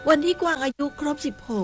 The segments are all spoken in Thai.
วันที่กวางอายุครบ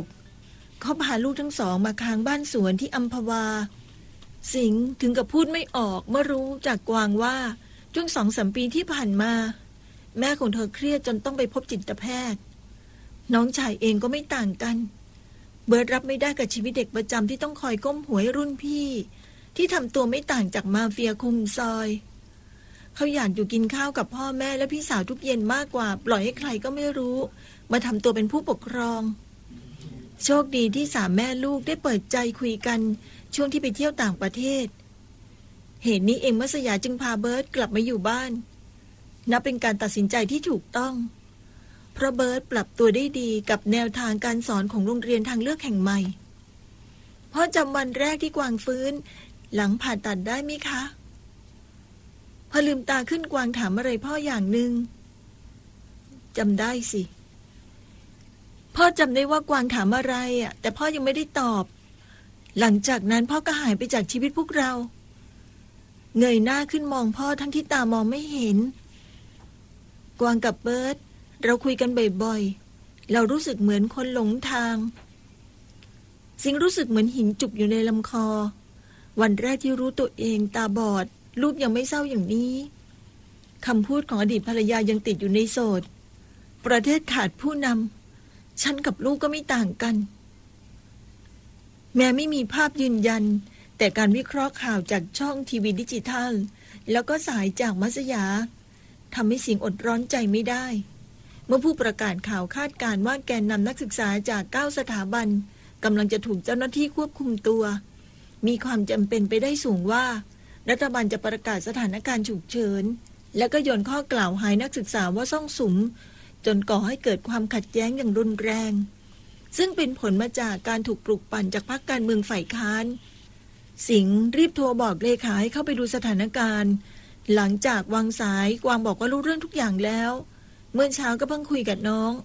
16เขาพาลูกทั้งสองมาค้างบ้านสวนที่อัมพวาสิงห์ถึงกับพูดไม่ออกเมื่อรู้จากกวางว่าช่วง2-3 ปีที่ผ่านมาแม่ของเธอเครียดจนต้องไปพบจิตแพทย์น้องชายเองก็ไม่ต่างกันเบิร์ตรับไม่ได้กับชีวิตเด็กประจำที่ต้องคอยก้มหัวให้รุ่นพี่ที่ทำตัวไม่ต่างจากมาเฟียคุมซอยเขาอยากอยู่กินข้าวกับพ่อแม่และพี่สาวทุกเย็นมากกว่าปล่อยให้ใครก็ไม่รู้มาทำตัวเป็นผู้ปกครองโชคดีที่3 แม่ลูกได้เปิดใจคุยกันช่วงที่ไปเที่ยวต่างประเทศเหตุนี้เองมัสยาจึงพาเบิร์ตกลับมาอยู่บ้านนับเป็นการตัดสินใจที่ถูกต้องเพราะเบิร์ตปรับตัวได้ดีกับแนวทางการสอนของโรงเรียนทางเลือกแห่งใหม่พ่อจำวันแรกที่กวางฟื้นหลังผ่าตัดได้ไหมคะพอลืมตาขึ้นกวางถามอะไรพ่ออย่างหนึ่งจำได้สิพ่อจำได้ว่ากวางถามอะไรแต่พ่อยังไม่ได้ตอบหลังจากนั้นพ่อก็หายไปจากชีวิตพวกเราเงยหน้าขึ้นมองพ่อทั้งที่ตามองไม่เห็นกวางกับเบิร์ตเราคุยกันบ่อยๆเรารู้สึกเหมือนคนหลงทางสิ่งรู้สึกเหมือนหินจุกอยู่ในลำคอวันแรกที่รู้ตัวเองตาบอดลูกยังไม่เศร้าอย่างนี้คำพูดของอดีตภรรยายังติดอยู่ในโสตประเทศขาดผู้นำฉันกับลูกก็ไม่ต่างกันแม้ไม่มีภาพยืนยันแต่การวิเคราะห์ข่าวจากช่องทีวีดิจิทัลแล้วก็สายจากมัสยาทำให้สิงห์อดร้อนใจไม่ได้เมื่อผู้ประกาศข่าวคาดการณ์ว่าแกนนำนักศึกษาจาก9 สถาบันกำลังจะถูกเจ้าหน้าที่ควบคุมตัวมีความจำเป็นไปได้สูงว่ารัฐบาลจะประกาศสถานการณ์ฉุกเฉินและก็โยนข้อกล่าวหานักศึกษาว่าซ่องสุมจนก่อให้เกิดความขัดแย้งอย่างรุนแรงซึ่งเป็นผลมาจากการถูกปลุกปั่นจากพรรคการเมืองฝ่ายค้านสิงห์รีบโทรบอกเลขาให้เข้าไปดูสถานการณ์หลังจากวางสายกวางบอกว่ารู้เรื่องทุกอย่างแล้วเมื่อเช้าก็เพิ่งคุยกับน้อง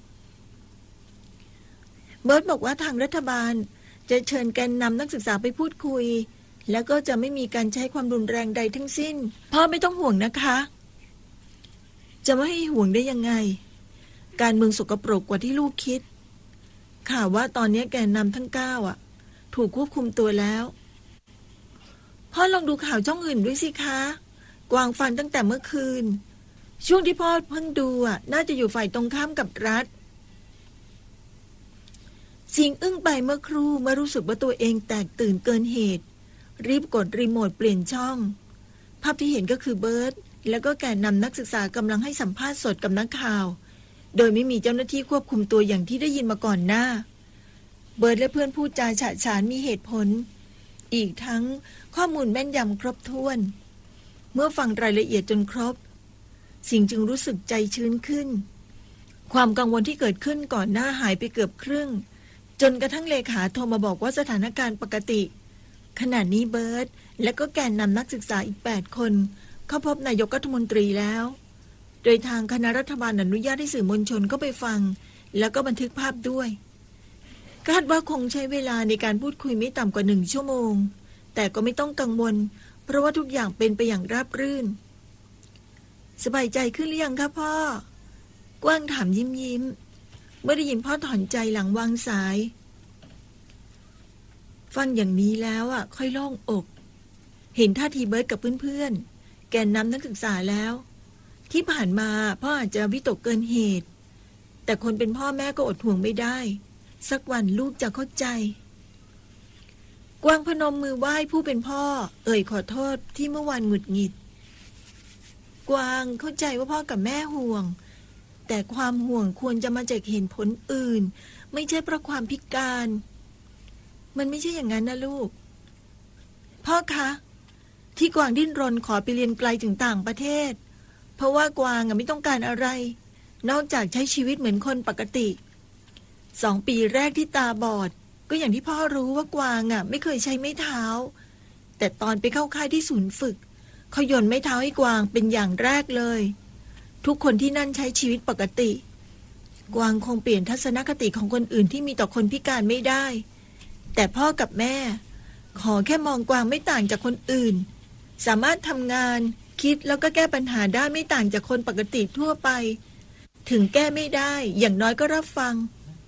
เบิร์ตบอกว่าทางรัฐบาลจะเชิญแกนนำนักศึกษาไปพูดคุยแล้วก็จะไม่มีการใช้ความรุนแรงใดทั้งสิ้นพ่อไม่ต้องห่วงนะคะจะไม่ให้ห่วงได้ยังไงการเมืองสกปรกกว่าที่ลูกคิดข่าวว่าตอนนี้แกนนำทั้ง9ถูกควบคุมตัวแล้วพ่อลองดูข่าวช่องอื่นด้วยสิคะกวางฟันตั้งแต่เมื่อคืนช่วงที่พ่อเพิ่งดูน่าจะอยู่ฝ่ายตรงข้ามกับรัฐสิงอึ้งไปเมื่อครู่เมื่อรู้สึกว่าตัวเองแตกตื่นเกินเหตุรีบกดรีโมทเปลี่ยนช่องภาพที่เห็นก็คือเบิร์ตแล้วก็แกนนำนักศึกษากำลังให้สัมภาษณ์สดกับนักข่าวโดยไม่มีเจ้าหน้าที่ควบคุมตัวอย่างที่ได้ยินมาก่อนหน้าเบิร์ตและเพื่อนพูดจาฉะฉานมีเหตุผลอีกทั้งข้อมูลแม่นยำครบถ้วนเมื่อฟังรายละเอียดจนครบสิงห์จึงรู้สึกใจชื้นขึ้นความกังวลที่เกิดขึ้นก่อนหน้าหายไปเกือบครึ่งจนกระทั่งเลขาโทรมาบอกว่าสถานการณ์ปกติขณะนี้เบิร์ตและก็แกนนำนักศึกษาอีก8 คนเข้าพบนายกรัฐมนตรีแล้วโดยทางคณะรัฐบาลอนุญาตให้สื่อมวลชนเข้าไปฟังแล้วก็บันทึกภาพด้วยคาดว่าคงใช้เวลาในการพูดคุยไม่ต่ำกว่า1 ชั่วโมงแต่ก็ไม่ต้องกังวลเพราะว่าทุกอย่างเป็นไปอย่างราบรื่นสบายใจขึ้นหรือยังคะพ่อกว้างถามยิ้มเมื่อได้ยินพ่อถอนใจหลังวางสายฟังอย่างนี้แล้วค่อยโล่งอกเห็นท่าทีเบิร์ตกับเพื่อนๆแกนนำนักศึกษาแล้วที่ผ่านมาพ่ออาจจะวิตกเกินเหตุแต่คนเป็นพ่อแม่ก็อดห่วงไม่ได้สักวันลูกจะเข้าใจกวางพนมมือไหว้ผู้เป็นพ่อขอโทษที่เมื่อวานหงุดหงิดกวางเข้าใจว่าพ่อกับแม่ห่วงแต่ความห่วงควรจะมาจากเหตุผลอื่นไม่ใช่เพราะความพิการมันไม่ใช่อย่างนั้นนะลูกพ่อคะที่กวางดิ้นรนขอไปเรียนไกลถึงต่างประเทศเพราะว่ากวางไม่ต้องการอะไรนอกจากใช้ชีวิตเหมือนคนปกติ2 ปีแรกที่ตาบอดก็อย่างที่พ่อรู้ว่ากวางไม่เคยใช้ไม้เท้าแต่ตอนไปเข้าค่ายที่ศูนย์ฝึกเขาโยนไม้เท้าให้กวางเป็นอย่างแรกเลยทุกคนที่นั่นใช้ชีวิตปกติกวางคงเปลี่ยนทัศนคติของคนอื่นที่มีต่อคนพิการไม่ได้แต่พ่อกับแม่ขอแค่มองกวางไม่ต่างจากคนอื่นสามารถทำงานคิดแล้วก็แก้ปัญหาได้ไม่ต่างจากคนปกติทั่วไปถึงแก้ไม่ได้อย่างน้อยก็รับฟัง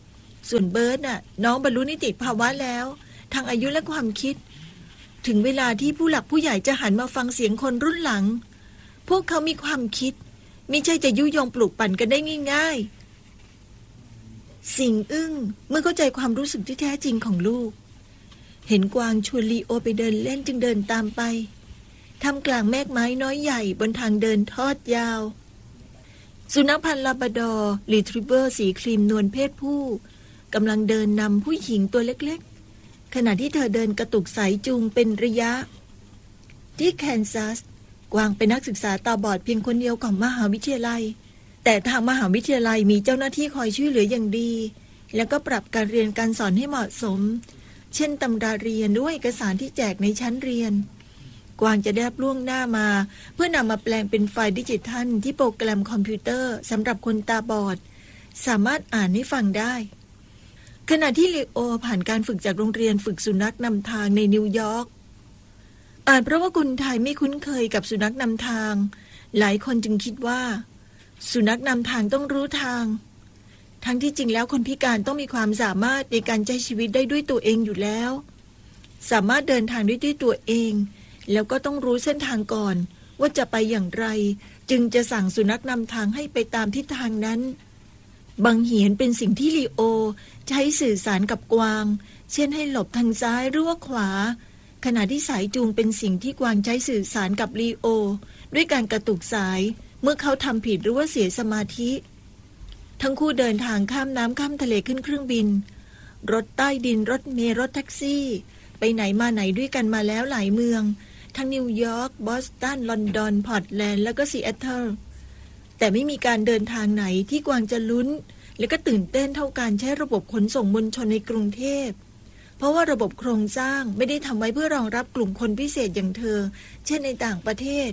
ส่วนเบิร์ตน่ะน้องบรรลุนิติภาวะแล้วทางอายุและความคิดถึงเวลาที่ผู้หลักผู้ใหญ่จะหันมาฟังเสียงคนรุ่นหลังพวกเขามีความคิดไม่ใช่จะยุยงปลูกปั่นกันได้ง่ายๆสิงอึ้งเมื่อเข้าใจความรู้สึกที่แท้จริงของลูกเห็นกวางชวนลีโอไปเดินเล่นจึงเดินตามไปท่ามกลางแมกไม้น้อยใหญ่บนทางเดินทอดยาวสุนัขพันธุ์ลาบราดอร์รีทรีเวอร์สีครีมนวลเพศผู้กำลังเดินนำผู้หญิงตัวเล็กๆขณะที่เธอเดินกระตุกสายจูงเป็นระยะที่แคนซัสกวางเป็นนักศึกษาตาบอดเพียงคนเดียวของมหาวิทยาลัยแต่ทางมหาวิทยาลัยมีเจ้าหน้าที่คอยช่วยเหลืออย่างดีแล้วก็ปรับการเรียนการสอนให้เหมาะสมเช่นตำราเรียนด้วยเอกสารที่แจกในชั้นเรียนกวางจะได้รับล่วงหน้ามาเพื่อนำมาแปลงเป็นไฟล์ดิจิทัลที่โปรแกรมคอมพิวเตอร์สำหรับคนตาบอดสามารถอ่านให้ฟังได้ขณะที่ลีโอผ่านการฝึกจากโรงเรียนฝึกสุนัขนำทางในนิวยอร์กอาจเพราะว่าคนไทยไม่คุ้นเคยกับสุนัขนำทางหลายคนจึงคิดว่าสุนัขนำทางต้องรู้ทางทั้งที่จริงแล้วคนพิการต้องมีความสามารถในการใช้ชีวิตได้ด้วยตัวเองอยู่แล้วสามารถเดินทางได้ด้วยตัวเองแล้วก็ต้องรู้เส้นทางก่อนว่าจะไปอย่างไรจึงจะสั่งสุนัขนำทางให้ไปตามทิศทางนั้นบังเหียนเป็นสิ่งที่ลีโอใช้สื่อสารกับกวางเช่นให้หลบทางซ้ายหรือว่าขวาขณะที่สายจูงเป็นสิ่งที่กวางใช้สื่อสารกับลีโอด้วยการกระตุกสายเมื่อเขาทำผิดหรือว่าเสียสมาธิทั้งคู่เดินทางข้ามน้ำข้ามทะเลขึ้นเครื่องบินรถใต้ดินรถเมล์รถแท็กซี่ไปไหนมาไหนด้วยกันมาแล้วหลายเมืองทั้งนิวยอร์กบอสตันลอนดอนพอร์ตแลนด์แล้วก็ซีแอตเทิลแต่ไม่มีการเดินทางไหนที่กวางจะลุ้นและก็ตื่นเต้นเท่าการใช้ระบบขนส่งมวลชนในกรุงเทพเพราะว่าระบบโครงสร้างไม่ได้ทำไว้เพื่อรองรับกลุ่มคนพิเศษอย่างเธอเช่นในต่างประเทศ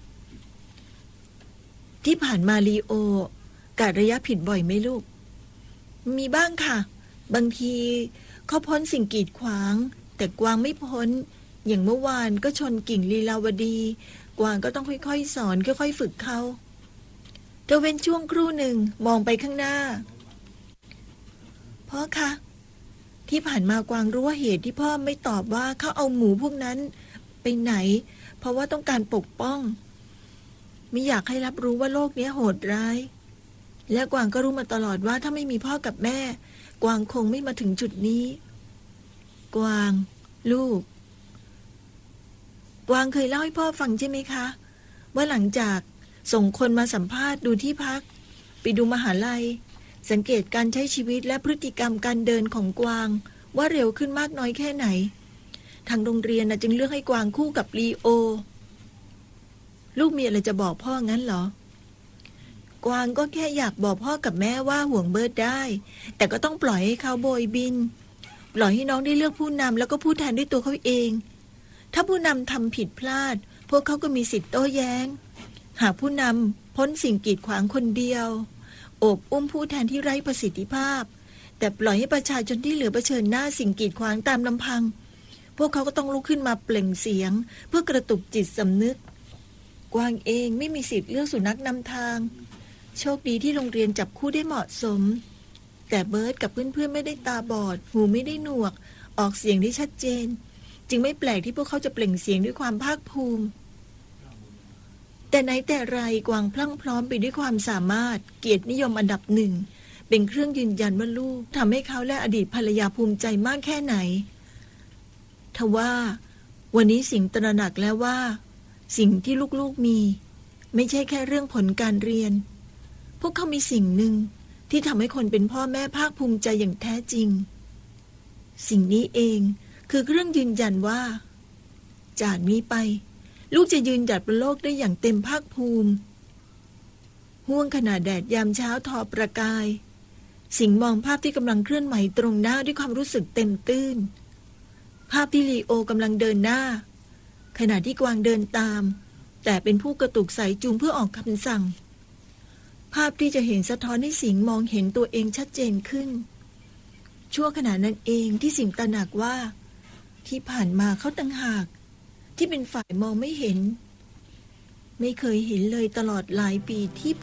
ที่ผ่านมาลีโอกะระยะผิดบ่อยไหมลูกมีบ้างค่ะบางทีเขาพ้นสิ่งกีดขวางแต่กวางไม่พ้นอย่างเมื่อวานก็ชนกิ่งลีลาวดีกวางก็ต้องค่อยๆสอนค่อยๆฝึกเขาเธอเว้นช่วงครู่หนึ่งมองไปข้างหน้าพ่อคะที่ผ่านมากวางรู้ว่าเหตุที่พ่อไม่ตอบว่าเขาเอาหมูพวกนั้นไปไหนเพราะว่าต้องการปกป้องไม่อยากให้รับรู้ว่าโลกนี้โหดร้ายและกวางก็รู้มาตลอดว่าถ้าไม่มีพ่อกับแม่กวางคงไม่มาถึงจุดนี้กวางลูกกวางเคยเล่าให้พ่อฟังใช่ไหมคะว่าหลังจากส่งคนมาสัมภาษณ์ดูที่พักไปดูมหาลัยสังเกตการใช้ชีวิตและพฤติกรรมการเดินของกวางว่าเร็วขึ้นมากน้อยแค่ไหนทางโรงเรียนจึงเลือกให้กวางคู่กับลีโอลูกมีอะไรจะบอกพ่องั้นเหรอกวางก็แค่อยากบอกพ่อกับแม่ว่าห่วงเบิร์ดได้แต่ก็ต้องปล่อยให้เขาโบยบินปล่อยให้น้องได้เลือกผู้นำแล้วก็พูดแทนด้วยตัวเขาเองถ้าผู้นำทำผิดพลาดพวกเขาก็มีสิทธิ์โต้แย้งหากผู้นำพ้นสิ่งกีดขวางคนเดียวโอบอุ้มผู้แทนที่ไร้ประสิทธิภาพแต่ปล่อยให้ประชาชนที่เหลือเผชิญหน้าสิ่งกีดขวางตามลำพังพวกเขาก็ต้องลุกขึ้นมาเปล่งเสียงเพื่อกระตุกจิตสำนึกกวางเองไม่มีสิทธิ์เลือกสุนัขนำทางโชคดีที่โรงเรียนจับคู่ได้เหมาะสมแต่เบิร์ดกับเพื่อนๆไม่ได้ตาบอดหูไม่ได้หนวกออกเสียงได้ชัดเจนจึงไม่แปลกที่พวกเขาจะเปล่งเสียงด้วยความภาคภูมิแต่ไหนแต่ไรกวางพลั่งพร้อมไปด้วยความสามารถเกียรตินิยมอันดับหนึ่งเป็นเครื่องยืนยันว่าลูกทำให้เขาและอดีตภรรยาภูมิใจมากแค่ไหนทว่าวันนี้สิงห์ตระหนักแล้วว่าสิ่งที่ลูกๆมีไม่ใช่แค่เรื่องผลการเรียนพวกเขามีสิ่งหนึ่งที่ทำให้คนเป็นพ่อแม่ภาคภูมิใจอย่างแท้จริงสิ่งนี้เองคือเครื่องยืนยันว่าจากนี้ไปลูกจะยืนหยัดบนโลกได้อย่างเต็มภาคภูมิห้วงขณะแดดยามเช้าทอประกายสิงห์มองภาพที่กำลังเคลื่อนไหวตรงหน้าด้วยความรู้สึกเต็มตื้นภาพที่ลีโอกำลังเดินหน้าขณะที่กวางเดินตามแต่เป็นผู้กระตุกสายจูงเพื่อออกคำสั่งภาพที่จะเห็นสะท้อนให้สิงห์มองเห็นตัวเองชัดเจนขึ้นชั่วขณะนั้นเองที่สิงห์ตระหนักว่าที่ผ่านมาเขาต่างหากที่เป็นฝ่ายมองไม่เห็นไม่เคยเห็นเลยตลอดหลายปีที่